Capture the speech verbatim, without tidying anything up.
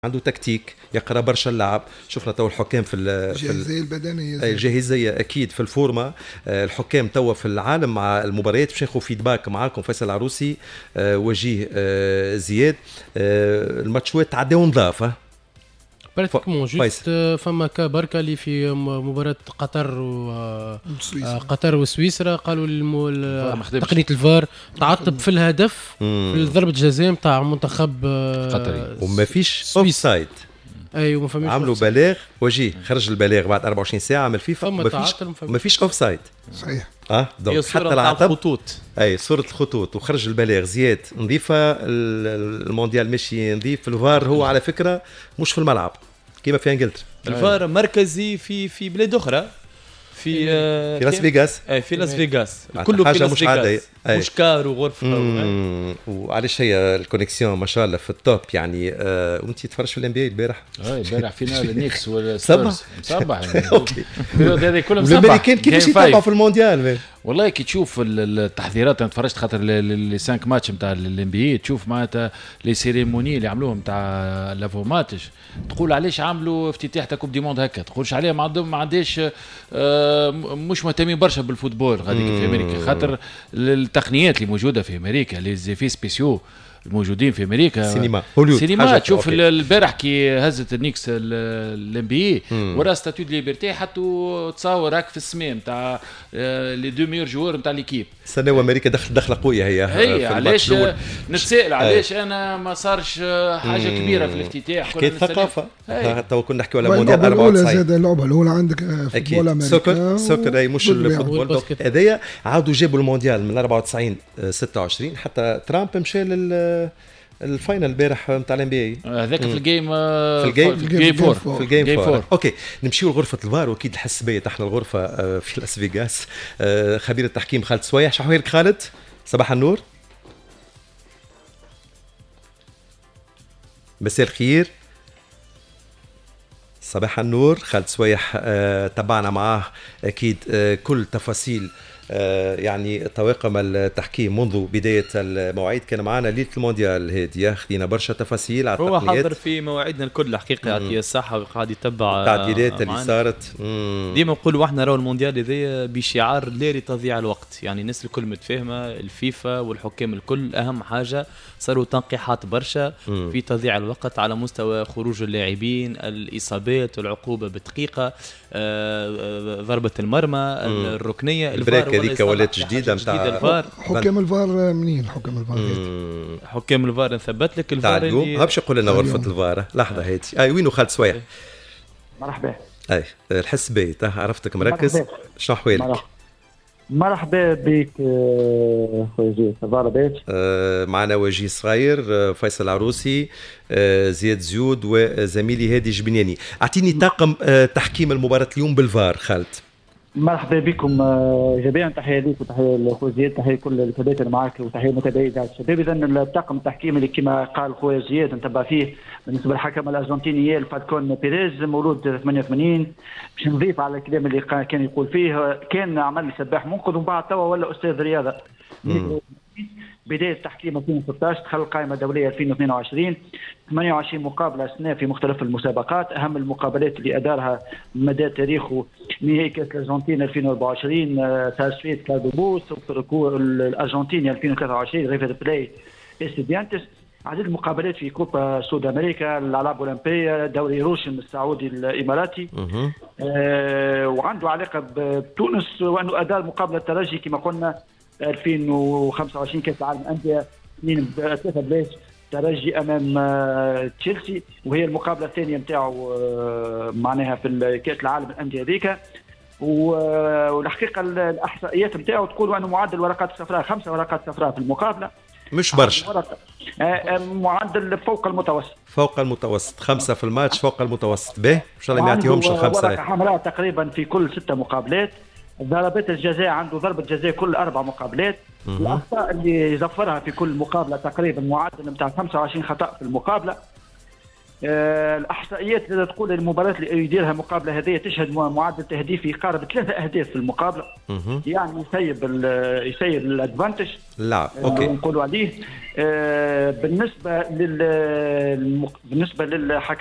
عنده تكتيك، يقرا برشا اللعب. شفنا تو الحكام في الجاهزيه البدنيه، الجاهزيه اكيد في الفورمه. الحكام توا في العالم مع المباريات باش ناخذ فيدباك معاكم. فيصل العروسي، وجيه زياد، الماتشات تعداو نظافه براتيكمون جوست. فما كا بركه اللي في مباراه قطر و قطر وسويسرا قالوا تقنيه الفار تعطب في الهدف في ضربه الجزاء نتاع منتخب قطري وما فيش اوف سايد. ايوه ما فماش، عملوا بلاغ وجيه خرج البلاغ بعد أربعة وعشرين ساعه من الفيفا. ما فيش ما فيش اوف سايد صحيح. اه دونك حتى الخطوط، اي صوره الخطوط وخرج البلاغ. زياد نظيفه، المونديال ماشي نظيف. الفار هو على فكره مش في الملعب كيما في انجلترا، الفار مركزي في في بلاد اخرى، في في لاس فيغاس. اي في لاس فيغاس كله حاجه مش عاديه، مش كار وغرفه. وعلاش هي الكونيكسيون ما شاء الله في التوب يعني. آه وانت تتفرج في الام بي اي البارح؟ اي البارح فينال النيكس والسبورز مصبح اوكي هذه كلها مصبح. الامريكان كيفاش يتابعوا في المونديال؟ والله كي تشوف التحضيرات، انا تفرجت خاطر لي خمسة ماتش نتاع الام بي اي، تشوف معناتها لي سيريموني اللي عملوهم نتاع لافو ماتش، تقول علاش عملوا افتتاح تاع كوب دي موند هكا؟ تقولش عليه ما عندهم ما عنديش آه مش مهتمين برشا بالفوتبول غاديك في امريكا، خاطر التقنيات اللي موجوده في امريكا، لي زيفي سبيسيو الموجودين في امريكا، سينما هوليود سينما. تشوف البارح كي هزت النيكس الام بي اي ورا ستاتيو دي ليبرتي، حطوا تصاور هاك في السماء نتاع لي دو ميور جوور نتاع ليكيب. سنة امريكا دخل دخله قويه هي هي علاش نتسائل علاش انا ما صارش حاجه كبيره في الافتتاح. حكايه ثقافه. تو كنا نحكيو على مونديال أربعة وتسعين. زاد اللعبه الاولى عندك فوتبول امريكا، سوكر سوكر اي مش الفوتبول هذايا. عاودوا جابوا المونديال من أربعة وتسعين ستة وعشرين، حتى ترامب مشى لل الفاينل البارح نتاع الام بي اي هذاك في الجيم في الجيم في الجيم فور في الجيم فور. اوكي نمشيو لغرفه الفار، واكيد الحسابيه تحت الغرفه في لاس فيغاس. خبير التحكيم خالد سويح. شحويرك خالد، صباح النور، مساء الخير، صباح النور. خالد سويح تبعنا معاه اكيد كل تفاصيل يعني طواقم التحكيم منذ بداية المواعيد. كان معنا ليلة المونديال هادية، خدينا برشا تفاصيل على التقنيات. هو حاضر في مواعيدنا الكل حقيقة، يعطيه الصحة وقاعد يتبع التعديلات اللي صارت. ديما نقولوا احنا راهو المونديال هذايا بشعار لا لتضييع الوقت، يعني الناس الكل متفاهمة، الفيفا والحكام الكل أهم حاجة صاروا تنقيحات برشا مم. في تضييع الوقت على مستوى خروج اللاعبين، الإصابات والعقوبة بدقيقة، آه ضربة المرمى، مم. الركنية، الفار هذيك ولات جديده نتاع الفار. حكام الفار منين؟ حكام الفار حكام الفار نثبت لك الفار اللي هبش يقول لنا غرفه الفار لحظه هادي. اي وينو خالد سويح؟ مرحبا. اي الحس بيت عرفتك مركز. شنو احوالك؟ مرحبا بك خويا زياد، صباح الخير. آه معنا وجيه صغير، آه فيصل العروسي، آه زياد زيود، وزميلي هادي جبنياني. اعطيني طاقم آه تحكيم المباراه اليوم بالفار خالد. مرحبا بكم جميعا، تحيه ليك وتحيه لخويا زياد، تحيه كل الكباتن معك وتحيه لمتابعي اذاعه الشباب. اذا الطاقم التحكيمي اللي كما قال خويا زياد نتبع فيه بالنسبه للحكم الارجنتيني الفالكون بيريز، مولود ثمانية وثمانين. باش نضيف على الكلام اللي كان يقول فيه، كان عمل سباح منقذ ومن بعد توا ولا استاذ رياضه. بدايه تحكيم ألفين وستة عشر، دخل القائمه الدوليه ألفين واثنين وعشرين، ثمانية وعشرين مقابله سنه في مختلف المسابقات. اهم المقابلات اللي ادارها مدى تاريخه نهائي كاس الارجنتين ألفين وأربعة وعشرين، تاسفيت كاردوبوس، الارجنتين ألفين وثلاثة وعشرين ريفر بلاي استوديانتس. عدد المقابلات في كوبا سود امريكا، الالعاب الاولمبيه، دوري روشن السعودي الاماراتي. آه وعنده علاقه بتونس، وانه ادار مقابله الترجي كما قلنا ألفين وخمسة وعشرين كاس العالم انديه، اثنين ثلاثه بلاش ترجي امام تشيلسي، وهي المقابله الثانيه نتاعو معناها في كاس العالم الانديه هذيك. والحقيقه الاحصائيات نتاعو تقول انه معدل ورقات الصفراء خمسه ورقات صفراء في المقابله، مش برشا، معدل فوق المتوسط. فوق المتوسط، خمسه في الماتش فوق المتوسط. به ان شاء الله ما يعطيهمش الخمسه. ورقه حمراء تقريبا في كل سته مقابلات. ضربات الجزاء عنده ضربة جزاء كل أربع مقابلات. الأخطاء اللي يزفرها في كل مقابلة تقريبا معدل نتاع خمسة وعشرين خطأ في المقابلة. آه الاحصائيات تقول المباراه اللي يديرها مقابله هذه تشهد معدل تهديفي يقارب ثلاثه اهداف في المقابله. يعني يسيب يسيب الادفانتج لا اوكي نقولوا عليه. آه بالنسبه لل بالنسبه للحكم